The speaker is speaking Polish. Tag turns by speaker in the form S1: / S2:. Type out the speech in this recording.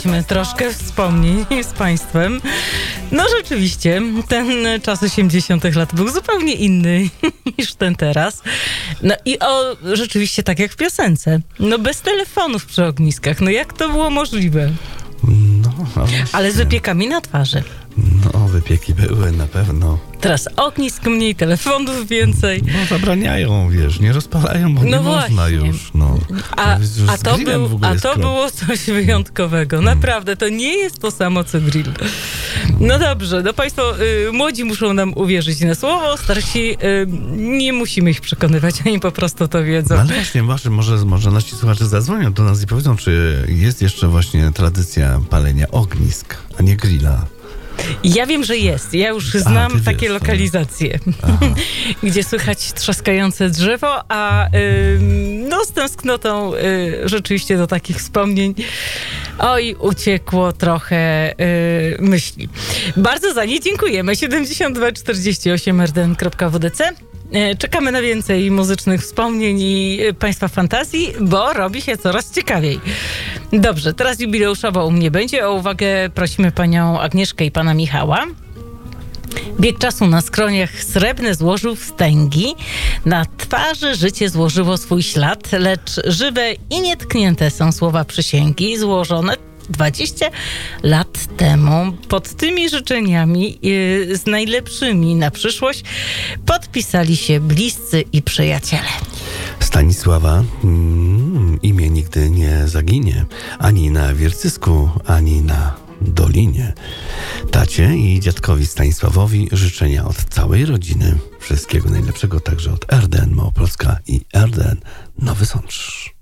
S1: Troszkę wspomnień z Państwem. No rzeczywiście, ten czas 80. lat był zupełnie inny niż ten teraz. No i rzeczywiście tak jak w piosence. No bez telefonów przy ogniskach. No jak to było możliwe?
S2: No,
S1: ale z wypiekami na twarzy.
S2: No, wypieki były na pewno.
S1: Teraz ognisk mniej, telefonów więcej.
S2: No zabraniają, wiesz, nie rozpalają, bo nie można już. No.
S1: A to było coś wyjątkowego. Naprawdę, to nie jest to samo co grill. No dobrze, no Państwo młodzi muszą nam uwierzyć na słowo, starsi nie musimy ich przekonywać, oni po prostu to wiedzą.
S2: No ale właśnie, może nasi słuchacze zadzwonią do nas i powiedzą, czy jest jeszcze właśnie tradycja palenia ognisk, a nie grilla.
S1: Ja wiem, że jest. Ja już znam takie lokalizacje, gdzie słychać trzaskające drzewo, a no z tęsknotą rzeczywiście do takich wspomnień uciekło trochę myśli. Bardzo za nie dziękujemy. 7248 rdn.wdc. Czekamy na więcej muzycznych wspomnień i Państwa fantazji, bo robi się coraz ciekawiej. Dobrze, teraz jubileuszowo u mnie będzie. O uwagę prosimy panią Agnieszkę i pana Michała. Bieg czasu na skroniach srebrne złożył wstęgi, na twarzy życie złożyło swój ślad, lecz żywe i nietknięte są słowa przysięgi złożone 20 lat temu. Pod tymi życzeniami z najlepszymi na przyszłość podpisali się bliscy i przyjaciele.
S2: Stanisława imię nigdy nie zaginie, ani na Wiercysku, ani na Dolinie. Tacie i dziadkowi Stanisławowi życzenia od całej rodziny. Wszystkiego najlepszego także od RDN Małopolska i RDN Nowy Sącz.